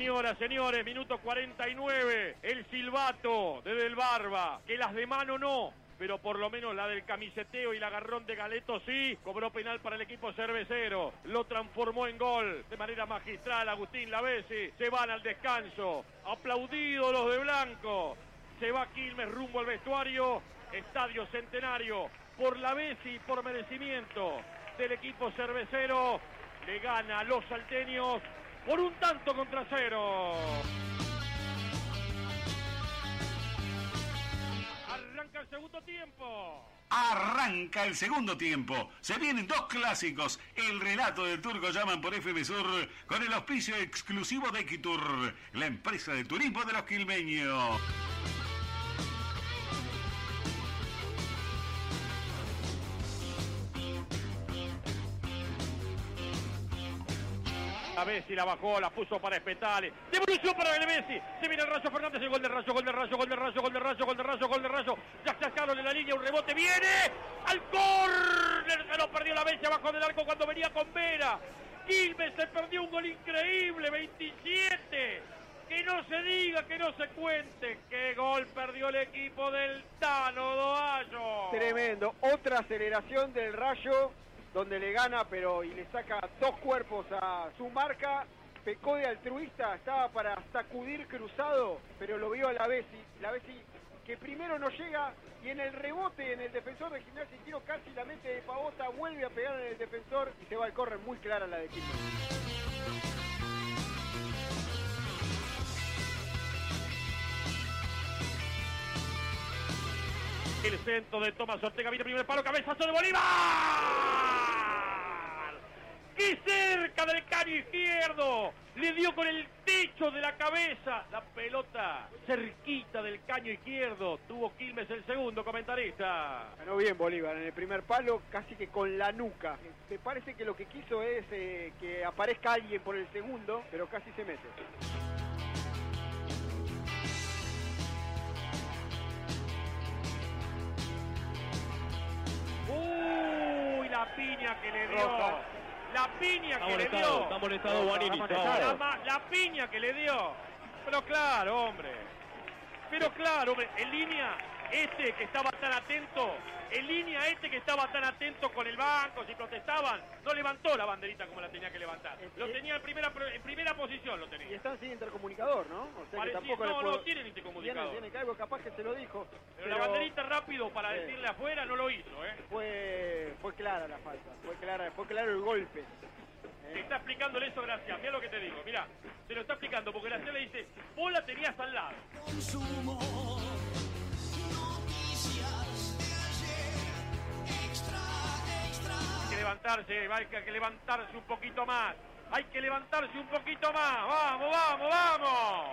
Señoras, señores, minuto 49. El silbato de Del Barba, que las de mano no, pero por lo menos la del camiseteo y el agarrón de Galeto sí. Cobró penal para el equipo cervecero, lo transformó en gol de manera magistral Agustín Lavezzi. Se van al descanso, aplaudidos los de blanco. Se va Quilmes rumbo al vestuario. Estadio Centenario, por Lavezzi y por merecimiento del equipo cervecero. Le gana a los salteños por 1-0. Arranca el segundo tiempo. Arranca el segundo tiempo. Se vienen dos clásicos. El relato del Turco Llaman por FM Sur con el auspicio exclusivo de Equitur, la empresa de turismo de los quilmeños. Messi la bajó, la puso para Espetale. Devolución para el Messi. Se viene el Rayo Fernández, el gol del Rayo, gol del Rayo, gol del Rayo, gol del Rayo, gol del Rayo, gol del Rayo. Ya sacaron en la línea, un rebote, viene al córner. Se lo perdió la Messi abajo del arco cuando venía con Vera. Quilmes se perdió un gol increíble, 27. Que no se diga, que no se cuente. Qué gol perdió el equipo del Tano Doayo. Tremendo. Otra aceleración del Rayo, donde le gana pero y le saca dos cuerpos a su marca. Pecó de altruista, estaba para sacudir cruzado, pero lo vio a Lavezzi que primero no llega y en el rebote en el defensor de Gimnasia y Tiro casi la mete de pavota, vuelve a pegar en el defensor y se va al córner, muy clara la de Quilmes. El centro de Tomás Ortega, viene primer palo, cabezazo de Bolívar. ¡Qué cerca del caño izquierdo! Le dio con el techo de la cabeza. La pelota cerquita del caño izquierdo. Tuvo Quilmes el segundo, comentarista. Ganó bien Bolívar en el primer palo, casi que con la nuca. Me parece que lo que quiso es que aparezca alguien por el segundo, pero casi se mete. ¡Uy! La piña que le dio. Roja. La piña que le dio. Está molestado Guanini. La piña que le dio. Pero claro, hombre. En línea, que estaba tan atento. Con el banco, si protestaban, no levantó la banderita como la tenía que levantar. Lo tenía en primera posición, lo tenía. Y están sin intercomunicador, ¿no? O sea Parecía, que tampoco no tienen intercomunicador. Tiene algo, capaz que se lo dijo. Pero la banderita rápido para decirle afuera no lo hizo, Fue clara la falta, fue claro el golpe. Te está explicándole eso Gracia, mira lo que te digo, mira, te lo está explicando porque Gracia le dice, vos la tenías al lado. Consumo noticias de ayer, extra. Hay que levantarse un poquito más, vamos.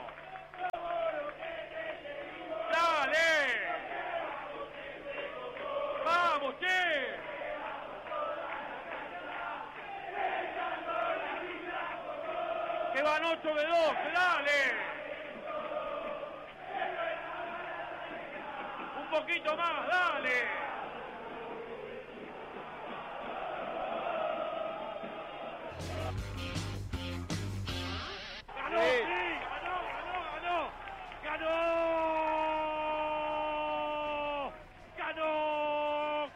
Dale. Vamos, che. Que van 8 de 2, dale. Un poquito más, dale. Ganó, sí, ganó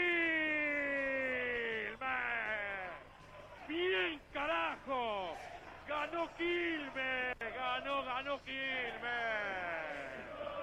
Quilmes. Bien, carajo. Ganó Quilmes, ganó Quilmes.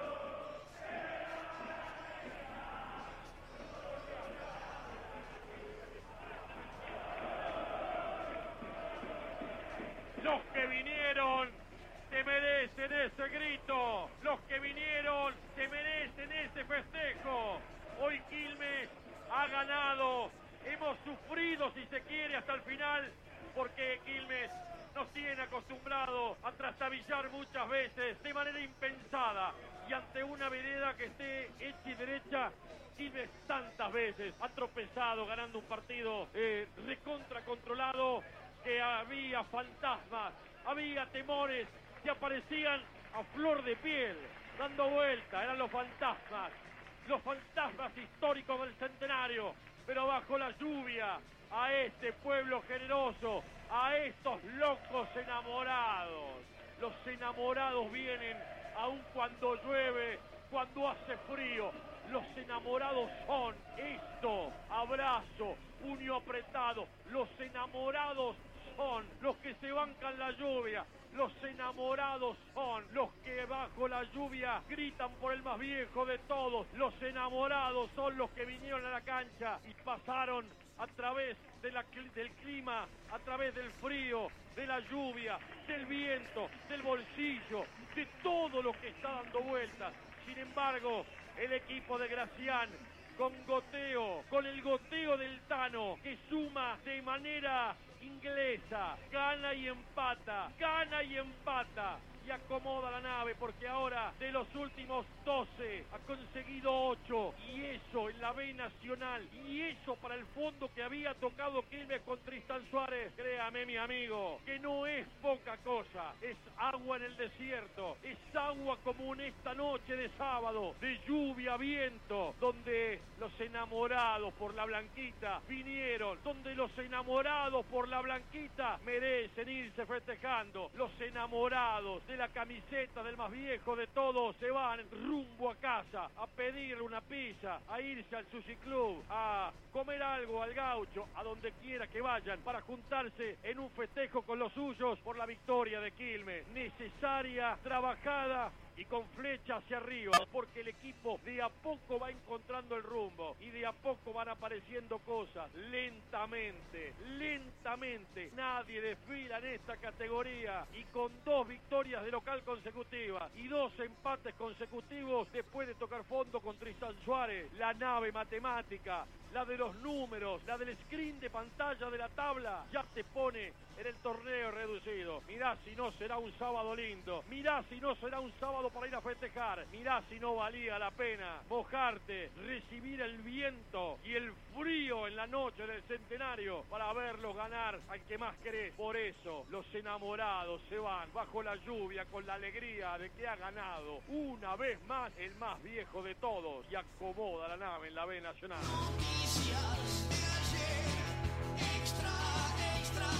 Los que vinieron se merecen ese grito, los que vinieron se merecen ese festejo. Hoy Quilmes ha ganado, hemos sufrido si se quiere hasta el final, porque Quilmes nos tiene acostumbrado a trastabillar muchas veces de manera impensada y ante una vereda que esté hecha y derecha. Quilmes tantas veces ha tropezado ganando un partido recontra controlado, que había fantasmas, había temores que aparecían a flor de piel, dando vuelta. Eran los fantasmas históricos del Centenario, pero bajo la lluvia, a este pueblo generoso, a estos locos enamorados Los enamorados vienen aun cuando llueve, cuando hace frío. Los enamorados son esto, abrazo, puño apretado. Los enamorados son los que se bancan la lluvia. Los enamorados son los que bajo la lluvia gritan por el más viejo de todos. Los enamorados son los que vinieron a la cancha y pasaron a través del clima, a través del frío, de la lluvia, del viento, del bolsillo, de todo lo que está dando vueltas. Sin embargo, el equipo de Gracián, con el goteo del Tano, que suma de manera inglesa, gana y empata, y acomoda la nave, porque ahora de los últimos 12 ha conseguido 8, y eso en la B Nacional, y eso para el fondo que había tocado Quilmes con Tristán Suárez. Créame, mi amigo, que no es poca cosa, es agua en el desierto, es agua como en esta noche de sábado, de lluvia, viento, donde los enamorados por la blanquita vinieron, donde los enamorados por la blanquita merecen irse festejando. Los enamorados de la camiseta del más viejo de todos se van rumbo a casa, a pedirle una pizza, a irse al sushi club, a comer algo al gaucho, a donde quiera que vayan, para juntarse en un festejo con los suyos por la victoria de Quilmes. Necesaria, trabajada y con flecha hacia arriba, porque el equipo de a poco va encontrando el rumbo y de a poco van apareciendo cosas, lentamente. Nadie desfila en esta categoría, y con 2 victorias de local consecutivas y 2 empates consecutivos después de tocar fondo con Tristán Suárez, la nave matemática, la de los números, la del screen de pantalla de la tabla, ya te pone en el torneo reducido. Mirá si no será un sábado lindo, mirá si no será un sábado para ir a festejar, mirá si no valía la pena mojarte, recibir el viento y el frío en la noche del centenario para verlos ganar al que más querés. Por eso los enamorados se van bajo la lluvia con la alegría de que ha ganado una vez más el más viejo de todos, y acomoda la nave en la B Nacional. Noticias de ayer, extra, extra.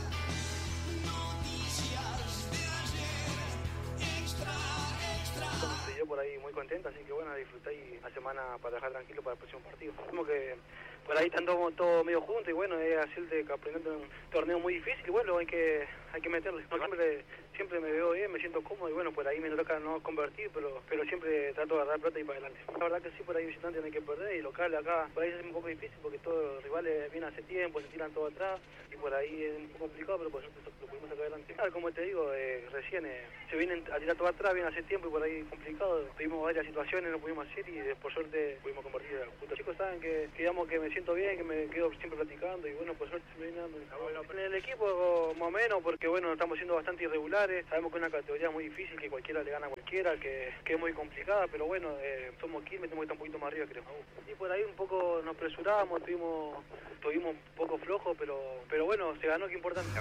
Noticias de ayer, extra, extra. Estoy yo por ahí muy contento, así que bueno, disfruté la semana para dejar tranquilo para el próximo partido. Como que por ahí están todos medio juntos, y bueno, es así de que aprendiendo un torneo muy difícil, y bueno, hay que meterle. No, siempre me veo bien, me siento cómodo, y bueno, por ahí me toca no convertir, pero siempre trato de agarrar plata y para adelante. La verdad que sí, por ahí visitante no hay que perder, y local acá, por ahí es un poco difícil porque todos los rivales vienen hace tiempo, se tiran todo atrás, y por ahí es un poco complicado, pero por suerte lo pudimos sacar adelante. Claro, como te digo, recién se vienen a tirar todo atrás, vienen hace tiempo, y por ahí complicado. Tuvimos varias situaciones, no pudimos hacer, y por suerte pudimos convertir a punto. Los chicos saben que, digamos, que me siento bien, que me quedo siempre platicando, y bueno, por suerte se viene dando. En el equipo más o menos, porque bueno, estamos siendo bastante irregulares, sabemos que es una categoría muy difícil, que cualquiera le gana a cualquiera, que es muy complicada, pero bueno, somos Quilmes, tenemos que estar un poquito más arriba, creo. Y por ahí un poco nos apresuramos, estuvimos un poco flojos, pero bueno, se ganó, que importante.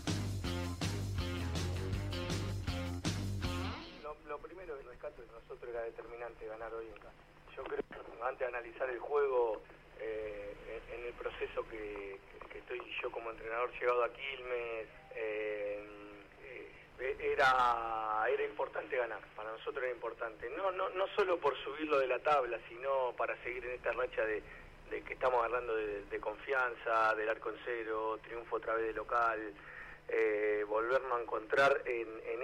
Lo primero del rescate de nosotros era determinante ganar hoy en casa. Yo creo que antes de analizar el juego, en el proceso que estoy yo como entrenador llegado a Quilmes, era importante ganar. Para nosotros era importante, no solo por subirlo de la tabla, sino para seguir en esta racha de que estamos agarrando de confianza, del arco en cero, triunfo otra vez de local, volvernos a encontrar en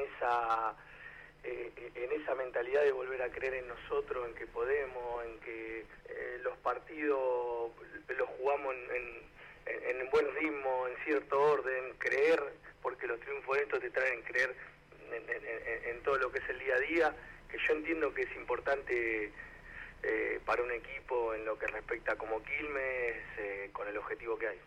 esa mentalidad de volver a creer en nosotros, en que podemos, en que los partidos los jugamos en buen ritmo, en cierto orden, creer, porque los triunfos de estos te traen creer en todo lo que es el día a día, que yo entiendo que es importante para un equipo en lo que respecta como Quilmes, con el objetivo que hay.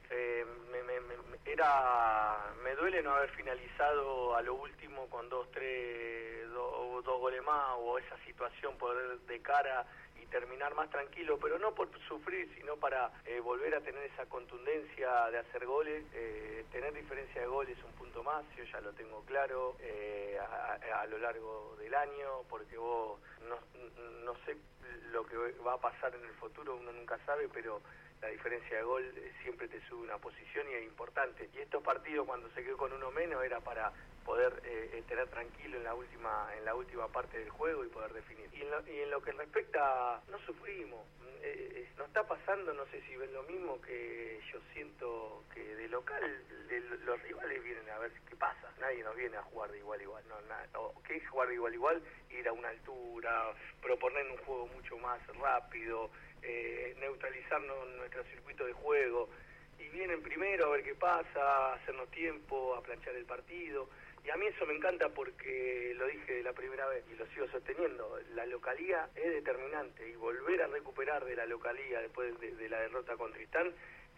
Me duele no haber finalizado a lo último con 2 goles más, o esa situación poder de cara y terminar más tranquilo, pero no por sufrir, sino para volver a tener esa contundencia de hacer goles. Tener diferencia de goles un punto más, yo ya lo tengo claro, a lo largo del año, porque vos no sé lo que va a pasar en el futuro, uno nunca sabe, pero la diferencia de gol siempre te sube una posición y es importante. Y estos partidos cuando se quedó con uno menos era para poder tener tranquilo en la última parte del juego y poder definir. Y en lo que respecta, no sufrimos. Nos está pasando, no sé si ven lo mismo, que yo siento que de local los rivales vienen a ver qué pasa. Nadie nos viene a jugar de igual a igual. ¿Qué es jugar de igual a igual? Ir a una altura, proponer un juego mucho más rápido, neutralizarnos en nuestro circuito de juego. Y vienen primero a ver qué pasa, a hacernos tiempo, a planchar el partido. Y a mí eso me encanta porque lo dije la primera vez y lo sigo sosteniendo. La localía es determinante y volver a recuperar de la localía después de la derrota con Tristán,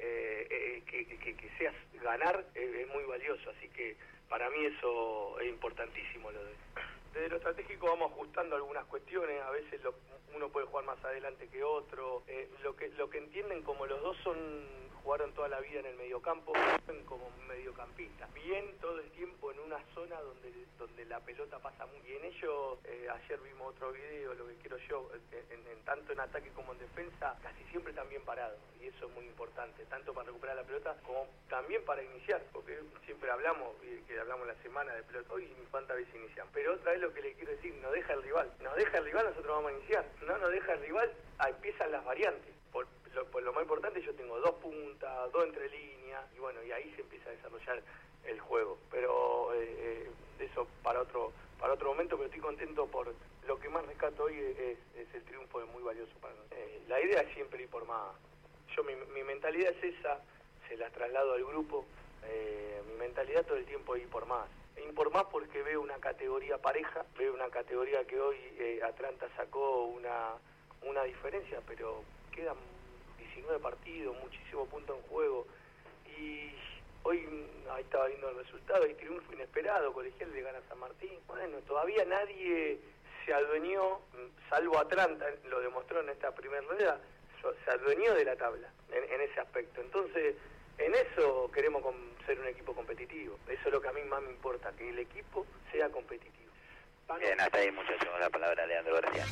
que seas ganar es muy valioso. Así que para mí eso es importantísimo. Desde lo estratégico vamos ajustando algunas cuestiones. A veces uno puede jugar más adelante que otro. Lo que entienden, como los dos jugaron toda la vida en el mediocampo, como mediocampistas. Bien todo el tiempo en una zona donde la pelota pasa muy bien. Ellos, ayer vimos otro video, lo que quiero yo, tanto en ataque como en defensa, casi siempre están bien parados. Y eso es muy importante, tanto para recuperar la pelota como también para iniciar. Porque siempre hablamos la semana de pelota, hoy cuántas veces inician. Pero otra vez lo que le quiero decir, no deja el rival. Nos deja el rival, nosotros vamos a iniciar. No nos deja el rival, empiezan las variantes. Por lo más importante, yo tengo 2 puntas, 2 entre líneas, y bueno, y ahí se empieza a desarrollar el juego. Pero eso para otro momento, pero estoy contento por lo que más rescato hoy es el triunfo, es muy valioso para nosotros. La idea es siempre ir por más. Mi mentalidad es esa, se la traslado al grupo. Mi mentalidad todo el tiempo es ir por más. Ir por más porque veo una categoría pareja, veo una categoría que hoy Atlanta sacó una diferencia, pero quedan 19 partidos, muchísimos puntos en juego, y hoy ahí estaba viendo el resultado, hay triunfo inesperado, Colegial le gana a San Martín. Bueno, todavía nadie se adueñó, salvo Atlanta, lo demostró en esta primera rueda, se adueñó de la tabla en ese aspecto. Entonces, en eso queremos ser un equipo competitivo. Eso es lo que a mí más me importa, que el equipo sea competitivo. Bien, hasta ahí, muchachos, la palabra de Leandro García.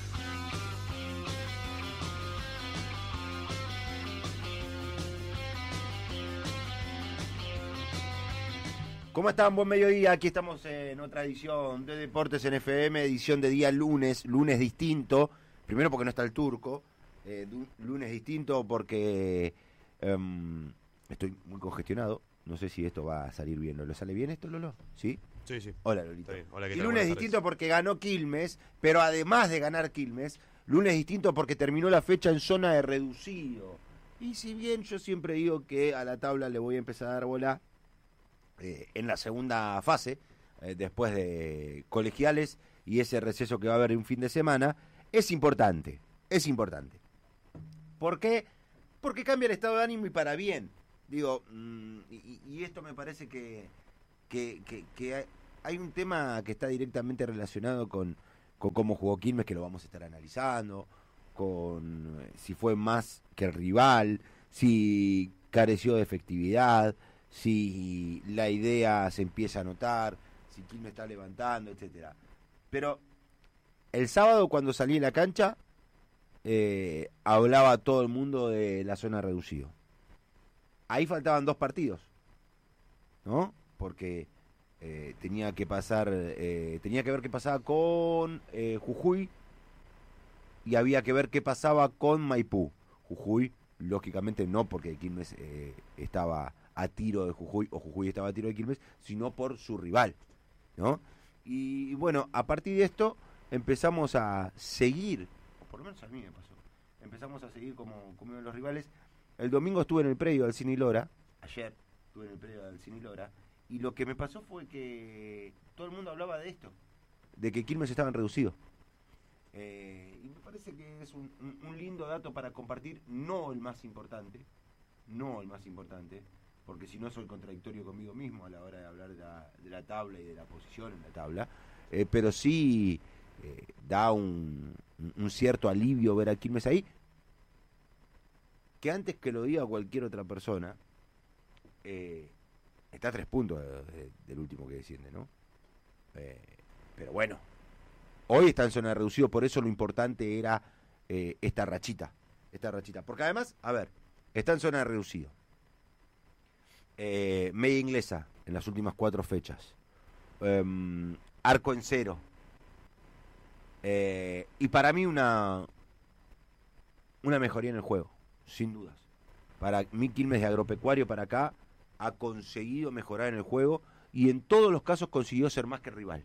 ¿Cómo están? Buen mediodía, aquí estamos en otra edición de Deportes en FM, edición de día lunes distinto, primero porque no está el turco, lunes distinto porque estoy muy congestionado, no sé si esto va a salir bien, ¿lo sale bien esto, Lolo? ¿Sí? Sí, sí. Hola, Lolito. Hola, ¿qué y tal? lunes distinto porque ganó Quilmes, pero además de ganar Quilmes, lunes distinto porque terminó la fecha en zona de reducido. Y si bien yo siempre digo que a la tabla le voy a empezar a dar bola en la segunda fase, después de Colegiales y ese receso que va a haber un fin de semana, es importante. ¿Por qué? Porque cambia el estado de ánimo y para bien. Digo, y esto me parece que hay un tema que está directamente relacionado con cómo jugó Quilmes, que lo vamos a estar analizando, con si fue más que el rival, si careció de efectividad, si la idea se empieza a notar, si Quilmes está levantando, etcétera. Pero el sábado cuando salí en la cancha hablaba todo el mundo de la zona reducido. Ahí faltaban 2 partidos, ¿no? Porque tenía que ver qué pasaba con Jujuy y había que ver qué pasaba con Maipú. Jujuy, lógicamente no porque Quilmes estaba a tiro de Jujuy o Jujuy estaba a tiro de Quilmes, sino por su rival, ¿no? Y bueno, a partir de esto empezamos a seguir, o por lo menos a mí me pasó, empezamos a seguir como los rivales. El domingo estuve en el predio del Cine Lora, ayer estuve en el predio del Cine Lora, y lo que me pasó fue que todo el mundo hablaba de esto, de que Quilmes estaba en reducido. Y me parece que es un lindo dato para compartir, no el más importante, porque si no soy contradictorio conmigo mismo a la hora de hablar de la tabla y de la posición en la tabla, pero sí da un cierto alivio ver a Quilmes ahí, que antes que lo diga cualquier otra persona, está a 3 puntos del último que desciende, ¿no? Pero bueno, hoy está en zona de reducido, por eso lo importante era esta rachita. Porque además, a ver, está en zona de reducido. Media inglesa en las últimas 4 fechas. Arco en 0. Y para mí una mejoría en el juego, sin dudas. Para mí Quilmes de Agropecuario para acá ha conseguido mejorar en el juego y en todos los casos consiguió ser más que rival.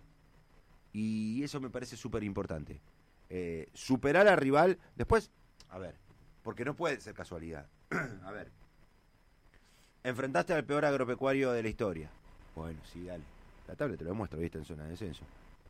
Y eso me parece súper importante. Superar al rival, después, a ver, porque no puede ser casualidad. A ver, enfrentaste al peor agropecuario de la historia. Bueno, sí, dale. La tabla te lo demuestro, viste, en zona de descenso.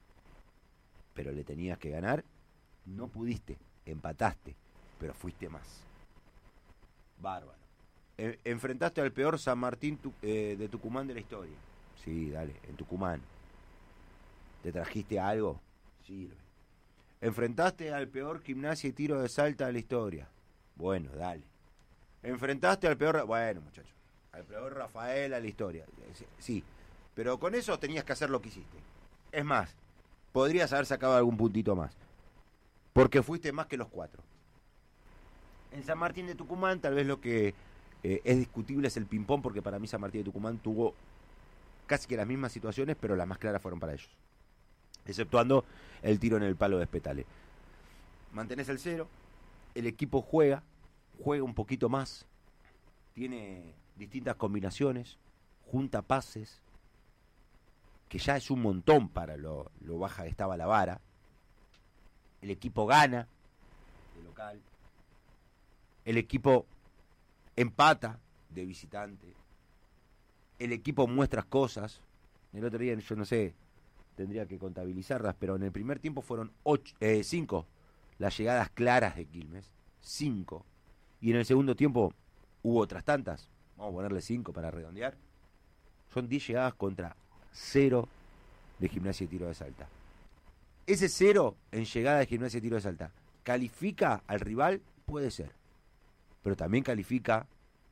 Pero le tenías que ganar, no pudiste, empataste, pero fuiste más. Bárbaro. Enfrentaste al peor San Martín de Tucumán de la historia. Sí, dale, en Tucumán. ¿Te trajiste algo? Sirve. Enfrentaste al peor Gimnasia y Tiro de Salta de la historia. Bueno, dale. Enfrentaste al peor... Bueno, muchachos, al peor Rafael de la historia. Sí, pero con eso tenías que hacer lo que hiciste. Es más, podrías haber sacado algún puntito más. Porque fuiste más que los 4. En San Martín de Tucumán tal vez lo que es discutible es el ping-pong, porque para mí San Martín de Tucumán tuvo casi que las mismas situaciones, pero las más claras fueron para ellos. Exceptuando el tiro en el palo de Espetale. Mantenés el 0, el equipo juega un poquito más, tiene distintas combinaciones, junta pases, que ya es un montón para lo baja que estaba la vara. El equipo gana de local, el equipo empata de visitante, el equipo muestra cosas. El otro día, yo no sé, tendría que contabilizarlas, pero en el primer tiempo fueron 5 las llegadas claras de Quilmes, 5, y en el segundo tiempo hubo otras tantas, vamos a ponerle 5 para redondear, son 10 llegadas contra 0 de Gimnasia y Tiro de Salta. Ese 0 en llegada de Gimnasia y Tiro de Salta, ¿califica al rival? Puede ser, pero también califica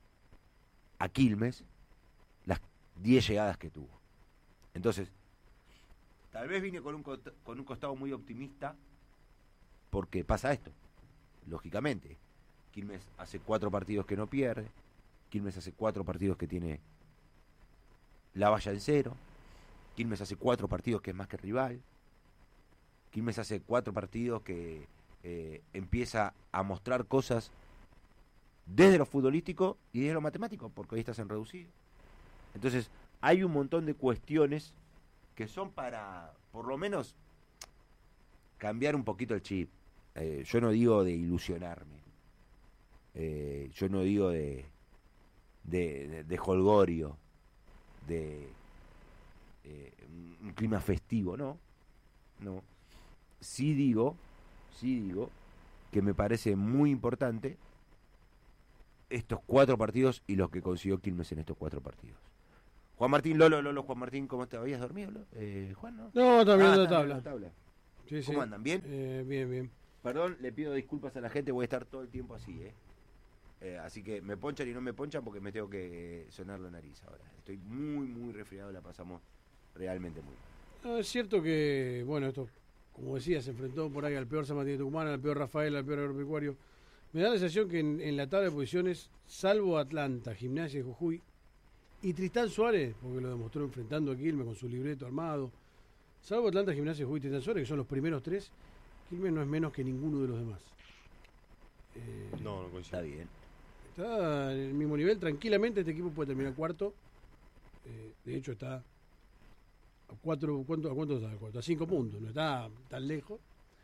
a Quilmes las 10 llegadas que tuvo. Entonces, tal vez vine con un costado muy optimista, porque pasa esto, lógicamente. Quilmes hace 4 partidos que no pierde, Quilmes hace 4 partidos que tiene la valla en 0, Quilmes hace 4 partidos que es más que rival, Quilmes hace 4 partidos que empieza a mostrar cosas desde lo futbolístico y desde lo matemático, porque hoy estás en reducido. Entonces, hay un montón de cuestiones que son para, por lo menos, cambiar un poquito el chip. Yo no digo de ilusionarme, yo no digo de jolgorio, de un clima festivo, no. Sí digo que me parece muy importante estos 4 partidos y los que consiguió Quilmes en estos 4 partidos. Juan Martín, Lolo, Juan Martín, ¿cómo te habías dormido? Juan, ¿no? No, está mirando la tabla. Sí, ¿cómo andan? ¿Bien? Bien. Perdón, le pido disculpas a la gente, voy a estar todo el tiempo así, así que me ponchan y no me ponchan porque me tengo que sonar la nariz ahora. Estoy muy resfriado, la pasamos realmente muy mal. No, es cierto que, bueno, esto, como decía, se enfrentó por ahí al peor San Martín de Tucumán, al peor Rafael, al peor Agropecuario. Me da la sensación que en la tabla de posiciones, salvo Atlanta, Gimnasia y Jujuy, y Tristán Suárez, porque lo demostró enfrentando a Quilmes con su libreto armado, salvo Atlanta, Gimnasia, Jujuy y Tristán Suárez, que son los primeros 3, Quilmes no es menos que ninguno de los demás. No coincido. Está bien. Está en el mismo nivel, tranquilamente este equipo puede terminar cuarto. De hecho está a 4, ¿cuánto está el cuarto? A 5 puntos, no está tan lejos.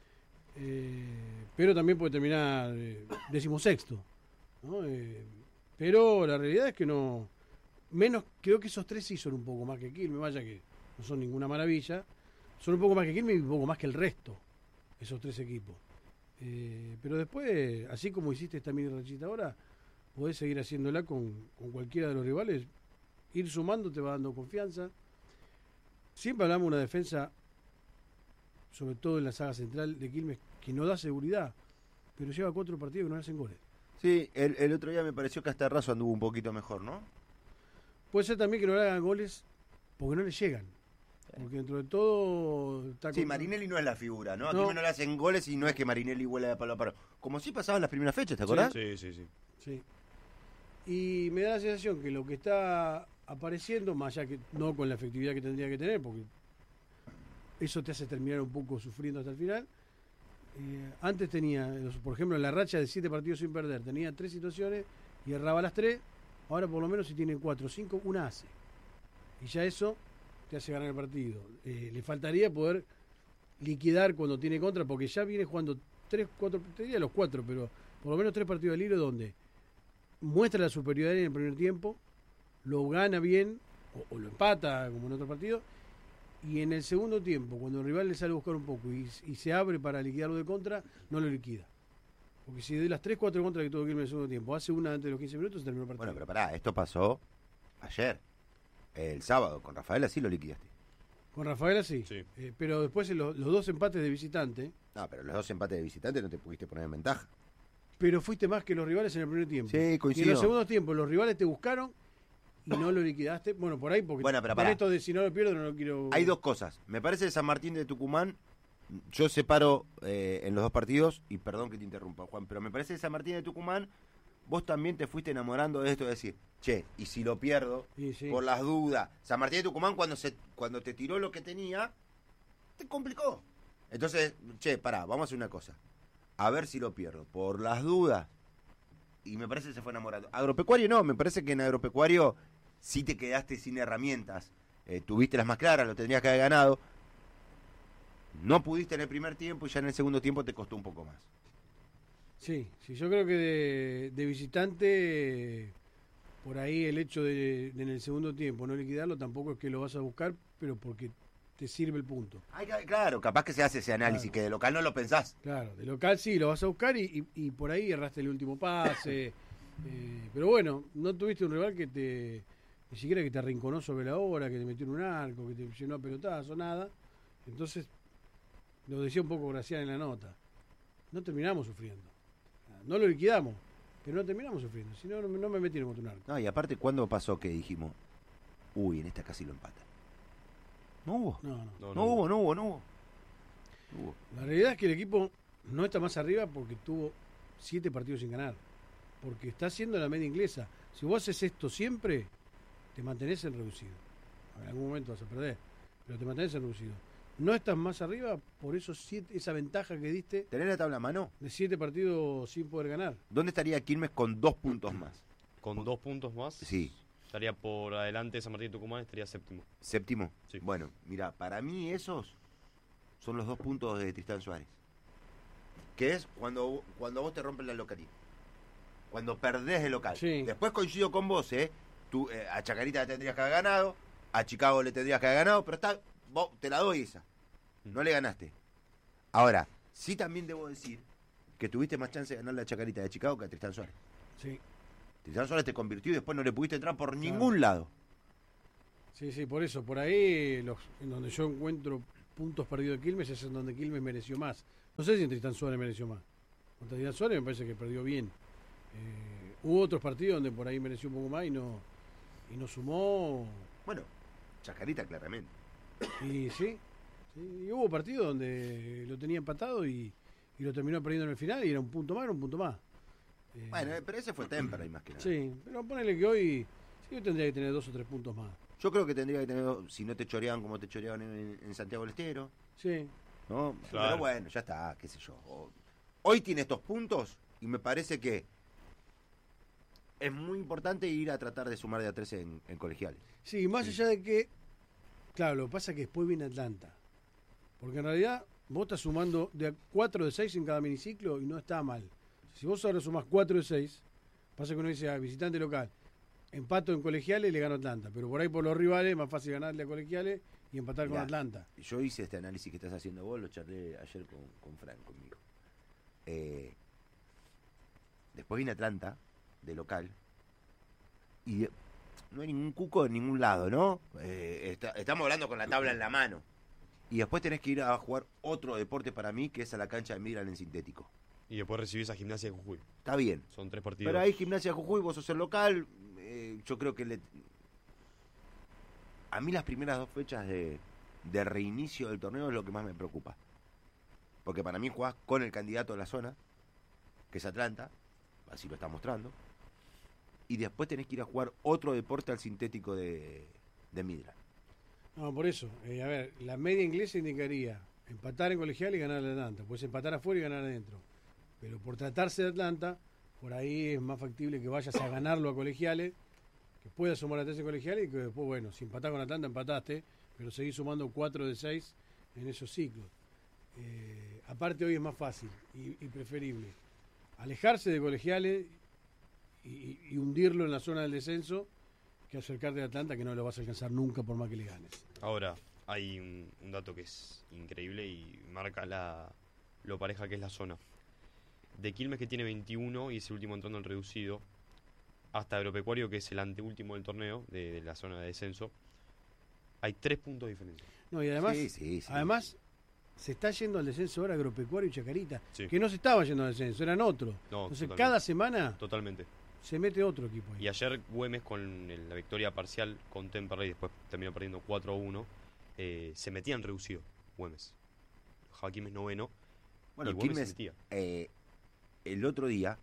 Pero también puede terminar 16º, ¿no? Pero la realidad es que no, menos, creo que esos 3 sí son un poco más que Quilmes, vaya que no son ninguna maravilla, son un poco más que Quilmes y un poco más que el resto, esos 3 equipos. Pero después, así como hiciste esta mini rachita ahora, podés seguir haciéndola con cualquiera de los rivales, ir sumando te va dando confianza. Siempre hablamos de una defensa, sobre todo en la saga central de Quilmes, que no da seguridad, pero lleva 4 partidos que no hacen goles. Sí, el otro día me pareció que hasta Razo anduvo un poquito mejor, ¿no? Puede ser también que no le hagan goles porque no le llegan. Porque dentro de todo... Sí, Marinelli no es la figura, ¿no? Aquí no le hacen goles y no es que Marinelli vuela de palo a palo. Como sí pasaba en las primeras fechas, ¿te acordás? Sí. Sí. Y me da la sensación que lo que está apareciendo, más allá que no con la efectividad que tendría que tener, porque eso te hace terminar un poco sufriendo hasta el final. Antes tenía, por ejemplo, en la racha de 7 partidos sin perder, tenía 3 situaciones y erraba las 3. Ahora por lo menos si tiene 4 o 5, una hace. Y ya eso te hace ganar el partido. Le faltaría poder liquidar cuando tiene contra, porque ya viene jugando 3, 4, te diría los 4, pero por lo menos 3 partidos al hilo donde muestra la superioridad en el primer tiempo, lo gana bien, o lo empata como en otro partido, y en el segundo tiempo, cuando el rival le sale a buscar un poco y se abre para liquidarlo de contra, no lo liquida. Porque si de las 3, 4 contras que tuvo que irme en el segundo tiempo, hace una antes de los 15 minutos, se terminó el partido. Bueno, pero pará, esto pasó ayer, el sábado, con Rafaela sí lo liquidaste. Con Rafaela sí. Pero después los 2 empates de visitante. No, pero los 2 empates de visitante no te pudiste poner en ventaja. Pero fuiste más que los rivales en el primer tiempo. Sí, coincido. Y en los segundos tiempos los rivales te buscaron y no lo liquidaste. Bueno, por ahí, porque bueno, pero con esto de si no lo pierdo no lo quiero... Hay 2 cosas. Me parece de San Martín de Tucumán, yo separo en los 2 partidos, y perdón que te interrumpa, Juan, pero me parece de San Martín de Tucumán, vos también te fuiste enamorando de esto de decir, che, y si lo pierdo, sí. por las dudas. San Martín de Tucumán cuando te tiró lo que tenía, te complicó. Entonces, che, pará, vamos a hacer una cosa. A ver si lo pierdo, por las dudas. Y me parece que se fue enamorando. Agropecuario no, me parece que en Agropecuario sí te quedaste sin herramientas. Tuviste las más claras, lo tendrías que haber ganado. No pudiste en el primer tiempo y ya en el segundo tiempo te costó un poco más. Sí, yo creo que de visitante, por ahí el hecho de en el segundo tiempo no liquidarlo tampoco es que lo vas a buscar, pero porque te sirve el punto. Ay, claro, capaz que se hace ese análisis, que de local no lo pensás. Claro, de local sí, lo vas a buscar y por ahí erraste el último pase. Pero bueno, no tuviste un rival que ni siquiera que te arrinconó sobre la hora, que te metió en un arco, que te llenó a pelotazo, nada. Entonces, lo decía un poco Gracián en la nota, no terminamos sufriendo. No lo liquidamos, pero no terminamos sufriendo. Si no, no me metieron contra un arco. No, y aparte, ¿cuándo pasó que dijimos, uy, en esta casi lo empatan? No hubo. No hubo. La realidad es que el equipo no está más arriba porque tuvo 7 partidos sin ganar. Porque está haciendo la media inglesa. Si vos haces esto siempre, te mantenés en reducido. En algún momento vas a perder, pero te mantenés en reducido. No estás más arriba por esa ventaja que diste. ¿Tenés la tabla a mano? De 7 partidos sin poder ganar. ¿Dónde estaría Quilmes con 2 puntos más? ¿Con 2 puntos más? Sí. Estaría por adelante San Martín de Tucumán, estaría séptimo. ¿Séptimo? Sí. Bueno, mira, para mí esos son los 2 puntos de Tristán Suárez. Que es cuando vos te rompes la localidad. Cuando perdés el local. Sí. Después coincido con vos, Tú, a Chacarita le tendrías que haber ganado, a Chicago le tendrías que haber ganado, pero vos te la doy esa. No le ganaste. Ahora, sí también debo decir que tuviste más chance de ganar la Chacarita de Chicago que a Tristán Suárez. Sí. Tristán Suárez te convirtió y después no le pudiste entrar por ningún lado. Sí, por eso. Por ahí, en donde yo encuentro puntos perdidos de Quilmes, es en donde Quilmes mereció más. No sé si en Tristán Suárez mereció más. Contra Tristán Suárez me parece que perdió bien. Hubo otros partidos donde por ahí mereció un poco más y no sumó. Bueno, Chacarita claramente. Y sí, y hubo partidos donde lo tenía empatado y lo terminó perdiendo en el final y era un punto más. Bueno, pero ese fue Temperley más que nada. Sí, pero ponele que hoy tendría que tener 2 o 3 puntos más. Yo creo que tendría que tener, si no te choreaban como te choreaban en Santiago del Estero. Sí. ¿No? Claro. Pero bueno, ya está, qué sé yo. Hoy tiene estos puntos y me parece que es muy importante ir a tratar de sumar de a 3 en colegiales. Sí, más allá de que, claro, lo que pasa es que después viene Atlanta. Porque en realidad vos estás sumando de a 4 de 6 en cada miniciclo y no está mal. Si vos ahora sumás 4 de 6, pasa que uno dice, visitante local, empato en colegiales y le gano a Atlanta. Pero por ahí por los rivales es más fácil ganarle a colegiales y empatar con Atlanta. Yo hice este análisis que estás haciendo vos, lo charlé ayer con Frank, conmigo. Después viene Atlanta, de local, y no hay ningún cuco en ningún lado, ¿no? Estamos hablando con la tabla en la mano. Y después tenés que ir a jugar otro deporte para mí, que es a la cancha de Midland en sintético. Y después recibís a Gimnasia de Jujuy. Está bien. Son 3 partidos. Pero hay Gimnasia de Jujuy, vos sos el local. Yo creo que a mí las primeras 2 fechas de reinicio del torneo es lo que más me preocupa. Porque para mí jugás con el candidato de la zona, que es Atlanta, así lo está mostrando. y después tenés que ir a jugar otro deporte al sintético de Midland. No, por eso. A ver, la media inglesa indicaría empatar en colegial y ganar a Atlanta. Puedes empatar afuera y ganar adentro. Pero por tratarse de Atlanta, por ahí es más factible que vayas a ganarlo a colegiales, que puedas sumar a 13 colegiales y que después, bueno, si empatás con Atlanta, empataste, pero seguís sumando 4 de 6 en esos ciclos. Aparte hoy es más fácil y preferible alejarse de colegiales y hundirlo en la zona del descenso que acercarte a Atlanta, que no lo vas a alcanzar nunca por más que le ganes. Ahora, hay un dato que es increíble y marca lo pareja que es la zona. De Quilmes, que tiene 21 y es el último entrando en reducido, hasta Agropecuario, que es el anteúltimo del torneo, de la zona de descenso, hay 3 puntos de diferencia. No, y además, Sí. además se está yendo al descenso ahora Agropecuario y Chacarita, Sí. que no se estaba yendo al descenso, eran otros. No, Entonces totalmente. cada semana Totalmente. se mete otro equipo ahí. Y ayer Güemes, con la victoria parcial con Temperley, después terminó perdiendo 4-1, se metía en reducido, Güemes. Jaquim es noveno, Bueno, y Güemes se Quilmes, metía. el otro día,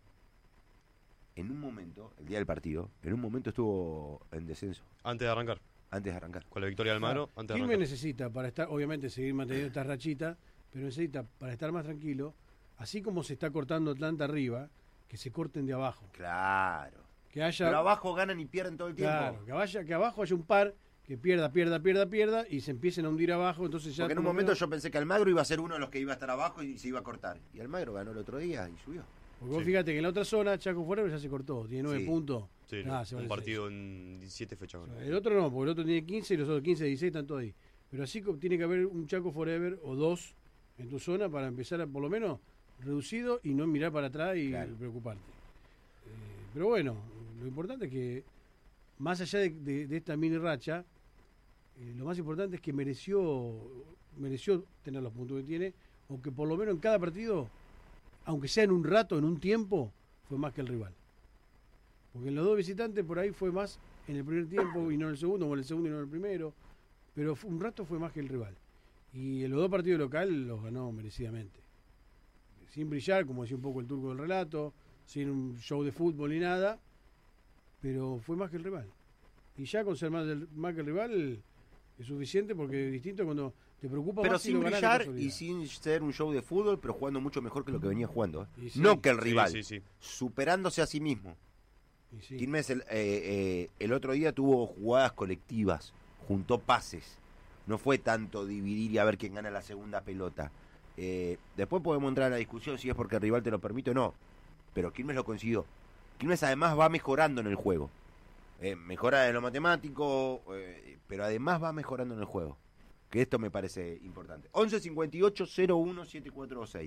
en un momento, el día del partido, en un momento estuvo en descenso, Antes de arrancar, antes de arrancar. con la victoria de Almagro, antes de Quilmes arrancar. necesita para estar, obviamente seguir manteniendo esta rachita, pero necesita para estar más tranquilo, así como se está cortando Atlanta arriba, que se corten de abajo. Claro. Que haya, Pero abajo ganan y pierden todo el tiempo. claro, que abajo haya un par que pierda y se empiecen a hundir abajo, entonces ya Porque en un por lo momento menos- yo pensé que Almagro iba a ser uno de los que iba a estar abajo y se iba a cortar. Y Almagro ganó el otro día y subió. Porque vos Sí. fíjate que en la otra zona Chaco Forever ya se cortó, tiene 9 Sí. puntos. Sí, Ah, se va un al partido en 17 fechas. descenso. El otro no, porque el otro tiene 15 y los otros 15, 16 están todos ahí. Pero así tiene que haber un Chaco Forever o 2 en tu zona para empezar a, por lo menos, reducido y no mirar para atrás y Claro. preocuparte. Pero bueno, lo importante es que, más allá de esta mini racha, lo más importante es que mereció tener los puntos que tiene, o que por lo menos en cada partido, aunque sea en un rato, en un tiempo, fue más que el rival. Porque en los dos visitantes por ahí fue más en el primer tiempo y no en el segundo, o en el segundo y no en el primero, pero un rato fue más que el rival. Y en los dos partidos local los ganó merecidamente. Sin brillar, como decía un poco el turco del relato, sin un show de fútbol ni nada, pero fue más que el rival. Y ya con ser más que el rival es suficiente, porque es distinto cuando te preocupa Pero más si sin lo ganás, brillar no te y olvidás. sin ser un show de fútbol, pero jugando mucho mejor que lo que venía jugando. Y sí. No que el Sí, rival. sí. Superándose a sí mismo. Y sí. Quilmes el otro día tuvo jugadas colectivas, juntó pases. No fue tanto dividir y a ver quién gana la segunda pelota. Después podemos entrar a la discusión si es porque el rival te lo permite o no. Pero Quilmes lo consiguió. Quilmes además va mejorando en el juego. Mejora en lo matemático, pero además va mejorando en el juego. Que esto me parece importante. 11 58 01 746.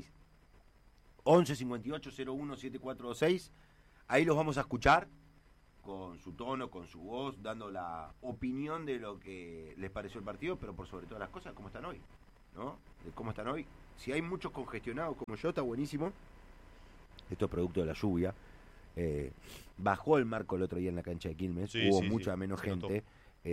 11 58 01 746. Ahí los vamos a escuchar con su tono, con su voz, dando la opinión de lo que les pareció el partido, pero por sobre todas las cosas, cómo están hoy, ¿no? De cómo están hoy. Si hay muchos congestionados como yo, está buenísimo. Esto es producto de la lluvia. Bajó el marco el otro día en la cancha de Quilmes, Sí, hubo sí, mucha sí, menos se notó. gente.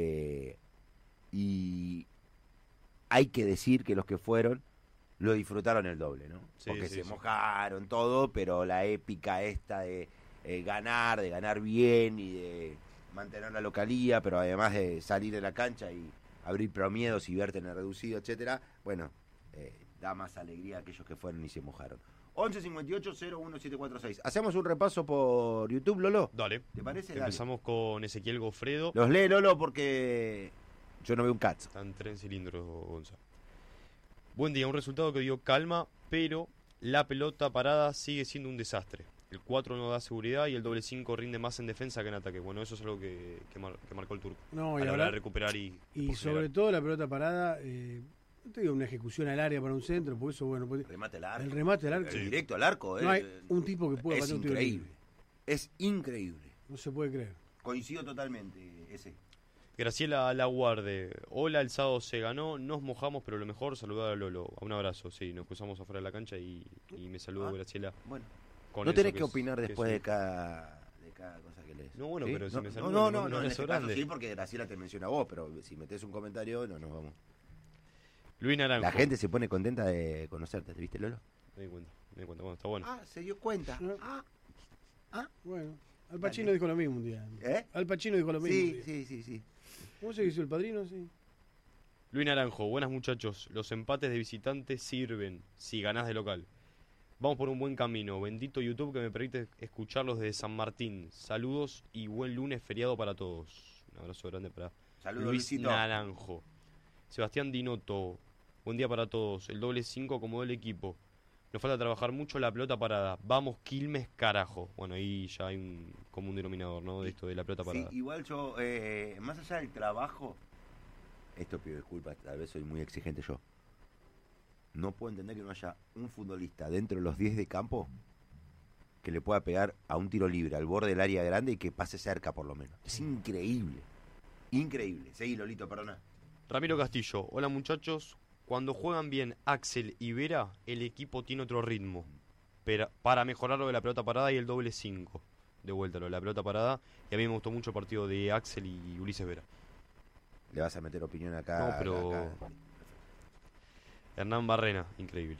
Y hay que decir que los que fueron lo disfrutaron el doble, ¿no? Sí, Porque sí, se sí. mojaron todo, pero la épica esta de ganar bien y de mantener la localía, pero además de salir de la cancha y abrir promiedos y verte en el reducido, etcétera, bueno, da más alegría a aquellos que fueron y se mojaron. 11 58 01 746. Hacemos un repaso por YouTube, Lolo. Dale. ¿Te parece? Dale. Empezamos con Ezequiel Gofredo. Los lee, Lolo, porque yo no veo un cacho. Están 3 cilindros, Gonza. Buen día, un resultado que dio calma, pero la pelota parada sigue siendo un desastre. El 4 no da seguridad y el doble 5 rinde más en defensa que en ataque. Bueno, eso es algo que marcó el turco. No, a y la hora ahora- de recuperar y por sobre generar. todo la pelota parada, no te digo una ejecución al área para un centro, porque eso, bueno, Remate al arco. el remate al arco. El directo al arco. No hay un tipo que pueda es patear un tiro increíble. libre. Es increíble. No se puede creer. Coincido totalmente, ese. Graciela Laguarde. Hola, el sábado se ganó, nos mojamos, pero lo mejor, saludar a Lolo. Un abrazo, sí, nos cruzamos afuera de la cancha y me saludó Graciela. Bueno, con no eso tenés que es- opinar que después sí. de cada cosa que lees. No, bueno, ¿Sí? pero si me no, saludan, no, me no, mandan no, un en abrazo este caso grande. sí, porque Graciela te menciona a vos, pero si metés un comentario, no nos vamos. Luis Naranjo. La gente se pone contenta de conocerte, ¿viste, Lolo? Me di cuenta, bueno, está bueno. Ah, se dio cuenta. Bueno, Al Pacino dijo lo mismo un día. ¿Eh? Al Pacino dijo lo mismo. un día. Sí. ¿Cómo se hizo el padrino? Sí. Luis Naranjo, buenas muchachos. Los empates de visitante sirven si ganás de local. Vamos por un buen camino. Bendito YouTube que me permite escucharlos desde San Martín. Saludos y buen lunes feriado para todos. Un abrazo grande para Saludos, Luis Luisito. Naranjo. Sebastián Dinoto, buen día para todos. El doble 5 acomodó el equipo. Nos falta trabajar mucho la pelota parada. Vamos, Quilmes, carajo. Bueno, ahí ya hay un común denominador, ¿no? De esto de la pelota parada. Sí, igual yo, más allá del trabajo, esto pido disculpas, tal vez soy muy exigente yo. No puedo entender que no haya un futbolista dentro de los 10 de campo que le pueda pegar a un tiro libre al borde del área grande y que pase cerca por lo menos. Es increíble. Increíble. Seguí, Lolito, perdona. Ramiro Castillo, hola muchachos. Cuando juegan bien Axel y Vera, el equipo tiene otro ritmo. Pero para mejorar lo de la pelota parada y el doble 5. De vuelta lo de la pelota parada. Y a mí me gustó mucho el partido de Axel y Ulises Vera. Le vas a meter opinión acá. No, pero... acá. Hernán Barrena, increíble.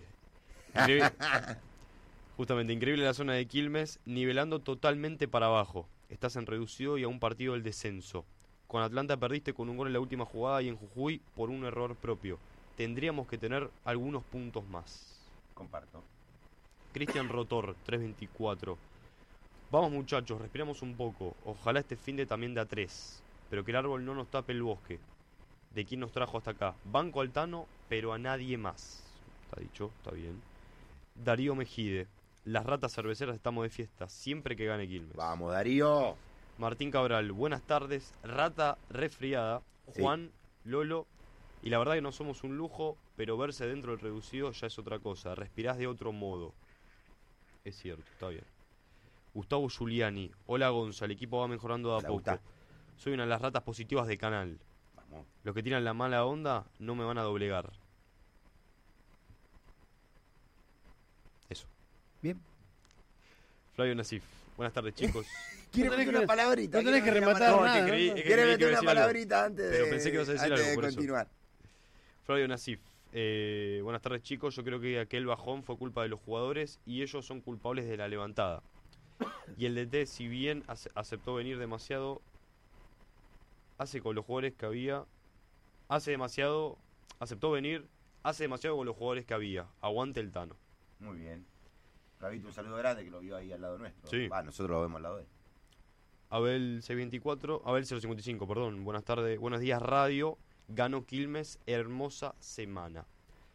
Justamente, increíble la zona de Quilmes, nivelando totalmente para abajo. Estás en reducido y a un partido del descenso. Con Atlanta perdiste con un gol en la última jugada y en Jujuy por un error propio. Tendríamos que tener algunos puntos más. Comparto. Cristian Rotor, 324. Vamos muchachos, respiramos un poco. Ojalá este finde también de a 3. Pero que el árbol no nos tape el bosque. ¿De quién nos trajo hasta acá? Banco Altano, pero a nadie más. Está dicho, está bien. Darío Mejide. Las ratas cerveceras estamos de fiesta, siempre que gane Quilmes. Vamos, Darío. Martín Cabral, buenas tardes. Rata resfriada. Juan, Lolo. Y la verdad que no somos un lujo, pero verse dentro del reducido ya es otra cosa. Respirás de otro modo. Es cierto, está bien. Gustavo Giuliani. Hola Gonza, el equipo va mejorando de a poco. Gusta. Soy una de las ratas positivas de canal. Vamos. Los que tiran la mala onda no me van a doblegar. Eso. Bien. Flavio Nasif. Buenas tardes, chicos. Quiere No tenés meter una que- palabrita. no tenés quiere que meter una rematar palabrita. nada, creí- ¿no? es que Quiere creí que meter iba a una decir algo. palabrita antes de, Pero pensé que ibas a decir antes algo, de por eso. continuar. Flavio Nasif. Buenas tardes, chicos. Yo creo que aquel bajón fue culpa de los jugadores y ellos son culpables de la levantada. Y el DT, si bien aceptó venir demasiado, hace con los jugadores que había. Aceptó venir, hace demasiado con los jugadores que había. Aguante el Tano. Muy bien. Flavito, un saludo grande que lo vio ahí al lado nuestro. Sí. Va, nosotros lo vemos al lado de él. Abel C24, Abel 055, perdón. Buenas tardes, buenos días, radio. Ganó Quilmes, hermosa semana.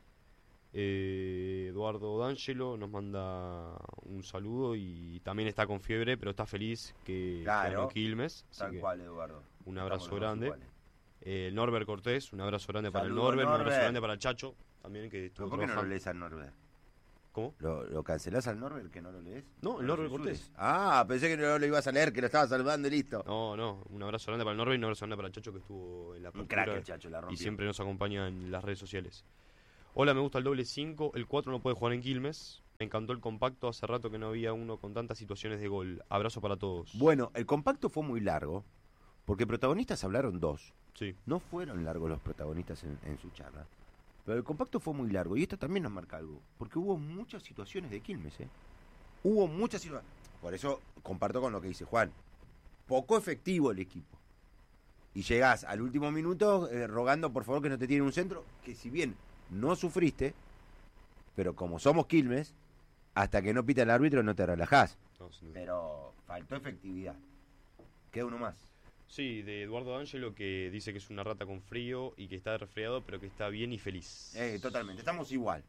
Eduardo D'Angelo nos manda un saludo y también está con fiebre, pero está feliz que Claro. ganó Quilmes. así Tal que cual, Eduardo. un abrazo Estamos los dos grande. iguales. Norbert Cortés, un abrazo grande para el Saludo, Norbert, un abrazo Norbert. grande para el Chacho, también que estuvo ¿Pero por qué no lo trabajando. lees al Norbert? ¿Cómo? ¿Lo cancelás al Norbert que no lo lees? No, el lo Norbert censures. Cortés. Ah, pensé que no lo ibas a leer, que lo estaba saludando y listo. No, un abrazo grande para el Norbert y un abrazo grande para el Chacho que estuvo en la Un apertura crack el Chacho, la rompió. y siempre nos acompaña en las redes sociales. Hola, me gusta el doble 5, el 4 no puede jugar en Quilmes. Me encantó el compacto, hace rato que no había uno con tantas situaciones de gol. Abrazo para todos. Bueno, el compacto fue muy largo, porque protagonistas hablaron dos. Sí. No fueron largos los protagonistas en su charla. Pero el compacto fue muy largo, y esto también nos marca algo, porque hubo muchas situaciones de Quilmes, ¿eh? Hubo muchas situaciones. Por eso comparto con lo que dice Juan. Poco efectivo el equipo. Y llegás al último minuto rogando por favor que no te tiren un centro, que si bien no sufriste, pero como somos Quilmes, hasta que no pita el árbitro no te relajás. No, sin duda. Pero faltó efectividad. Queda uno más. Sí, de Eduardo D'Angelo que dice que es una rata con frío y que está resfriado, pero que está bien y feliz. Totalmente, estamos igual.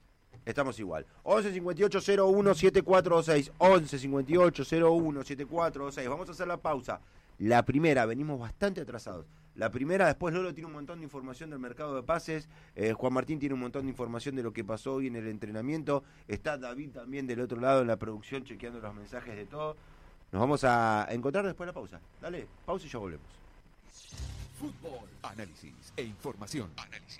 11 58 01 746. 11 58 01 746. Vamos a hacer la pausa. La primera, venimos bastante atrasados. La primera, después Lolo tiene un montón de información del mercado de pases. Juan Martín tiene un montón de información de lo que pasó hoy en el entrenamiento. Está David también del otro lado en la producción chequeando los mensajes de todo. Nos vamos a encontrar después de la pausa. Dale, pausa y ya volvemos. Fútbol, análisis e información.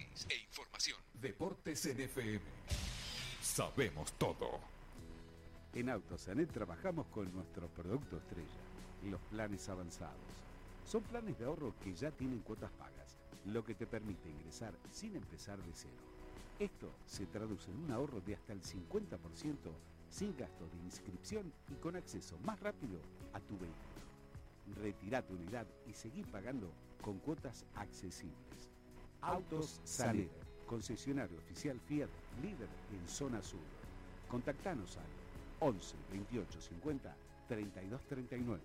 Deportes en FM. Sabemos todo. En Autosanet trabajamos con nuestro producto estrella, los planes avanzados. Son planes de ahorro que ya tienen cuotas pagas, lo que te permite ingresar sin empezar de cero. Esto se traduce en un ahorro de hasta el 50% sin gasto de inscripción y con acceso más rápido a tu vehículo. Retirá tu unidad y seguí pagando con cuotas accesibles. Autos Saler, concesionario oficial Fiat, líder en zona sur. Contactanos al 11 28 50 32 39.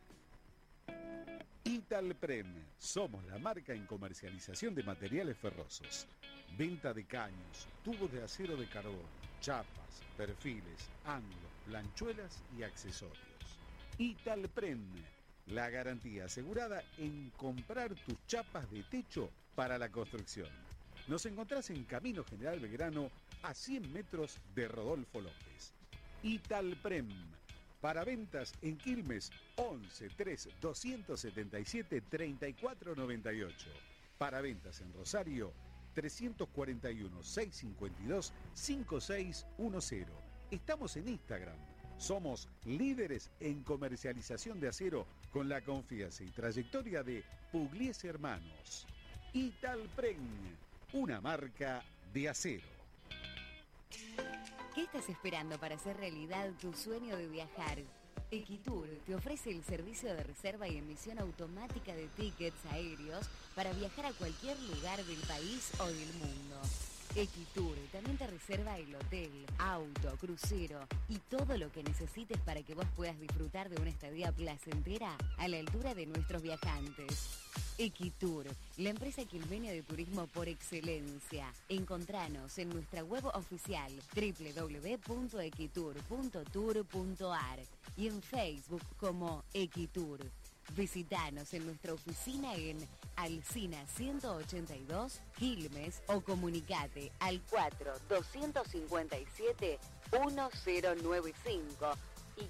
Italprem, somos la marca en comercialización de materiales ferrosos. Venta de caños, tubos de acero de carbón, chapas, perfiles, ángulos, planchuelas y accesorios. Italprem, la garantía asegurada en comprar tus chapas de techo para la construcción. Nos encontrás en Camino General Belgrano, a 100 metros de Rodolfo López. Italprem, para ventas en Quilmes, 11 3 277 34 98. Para ventas en Rosario, 341 652 5610. Estamos en Instagram. Somos líderes en comercialización de acero con la confianza y trayectoria de Pugliese Hermanos. Italprem, una marca de acero. ¿Qué estás esperando para hacer realidad tu sueño de viajar? Equitur te ofrece el servicio de reserva y emisión automática de tickets aéreos para viajar a cualquier lugar del país o del mundo. Equitur también te reserva el hotel, auto, crucero y todo lo que necesites para que vos puedas disfrutar de una estadía placentera a la altura de nuestros viajantes. Equitur, la empresa quilmeña de turismo por excelencia. Encontranos en nuestra web oficial www.equitur.tour.ar y en Facebook como Equitur. Visítanos en nuestra oficina en Alsina 182, Quilmes, o comunicate al 4-257-1095 y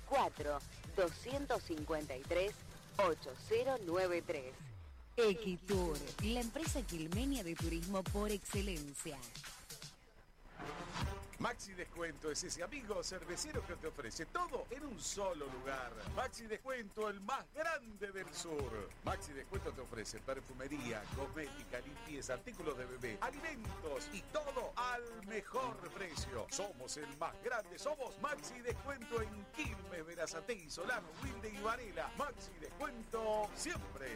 4-253-8093. Equitur, la empresa quilmeña de turismo por excelencia. Maxi Descuento es ese amigo cervecero que te ofrece todo en un solo lugar. Maxi Descuento, el más grande del sur. Maxi Descuento te ofrece perfumería, cosmética, limpieza, artículos de bebé, alimentos y todo al mejor precio. Somos el más grande, somos Maxi Descuento en Quilmes, Berazategui, Solano, Wilde y Varela. Maxi Descuento siempre.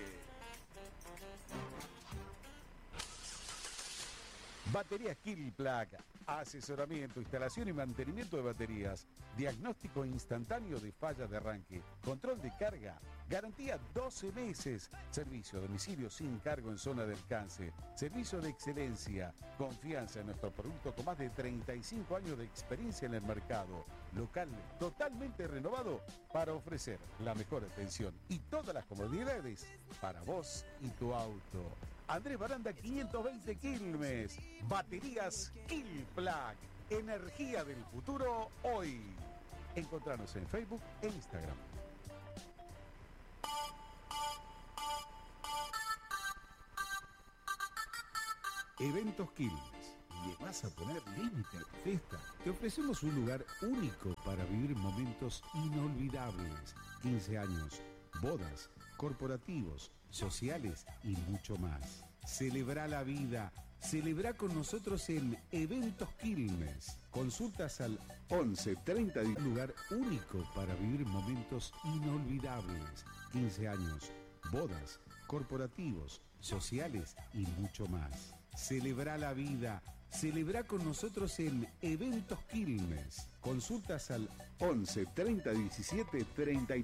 Baterías Killplug, asesoramiento, instalación y mantenimiento de baterías, diagnóstico instantáneo de fallas de arranque, control de carga, garantía 12 meses, servicio a domicilio sin cargo en zona de alcance, servicio de excelencia, confianza en nuestro producto con más de 35 años de experiencia en el mercado, local totalmente renovado para ofrecer la mejor atención y todas las comodidades para vos y tu auto. Andrés Baranda 520 Quilmes. Baterías Killplug. Energía del futuro hoy. Encontranos en Facebook e Instagram. Eventos Quilmes. ¿Le vas a poner límite a tu fiesta? Te ofrecemos un lugar único para vivir momentos inolvidables. 15 años, bodas, corporativos, sociales y mucho más. Celebra la vida. Celebra con nosotros en Eventos Quilmes. Consultas al 11 30. Lugar único para vivir momentos inolvidables. 15 años, bodas, corporativos, sociales y mucho más. Celebra la vida. Celebra con nosotros en Eventos Quilmes. Consultas al 11 30 17 33